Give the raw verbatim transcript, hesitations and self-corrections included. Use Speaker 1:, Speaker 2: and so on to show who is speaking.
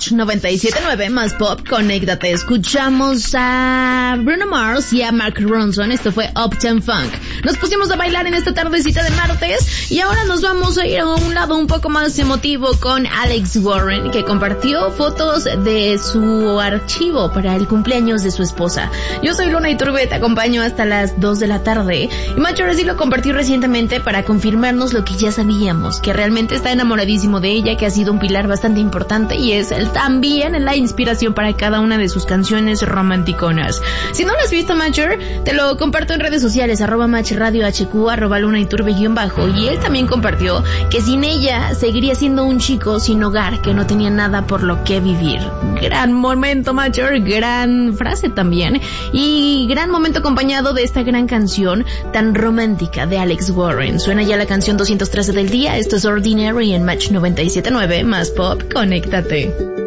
Speaker 1: Match noventa y siete punto nueve más pop, conéctate. Escuchamos a Bruno Mars y a Mark Ronson. Esto fue Uptown Funk. Nos pusimos a bailar en esta tardecita de martes y ahora nos vamos a ir a un lado un poco más emotivo con Alex Warren, que compartió fotos de su archivo para el cumpleaños de su esposa. Yo soy Luna Iturbe, te acompaño hasta las dos de la tarde. Y Macho sí lo compartió recientemente para confirmarnos lo que ya sabíamos, que realmente está enamoradísimo de ella, que ha sido un pilar bastante importante y es el, también la inspiración para cada una de sus canciones romanticonas. Si no lo has visto, Matcher, te lo comparto en redes sociales, arroba Match Radio H Q, arroba Luna Iturbe guión bajo, y él también compartió que sin ella seguiría siendo un chico sin hogar, que no tenía nada por lo que vivir. Gran momento, Matcher, gran frase también, y gran momento acompañado de esta gran canción tan romántica de Alex Warren. Suena ya la canción doscientos trece del día. Esto es Ordinary en Match noventa y siete punto nueve más pop, conéctate.